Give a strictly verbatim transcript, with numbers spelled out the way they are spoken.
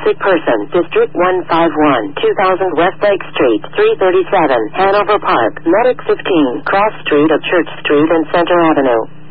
Sick person, District one fifty-one, two thousand West Lake Street, three thirty-seven, Hanover Park, Medic fifteen, Cross Street of Church Street and Center Avenue.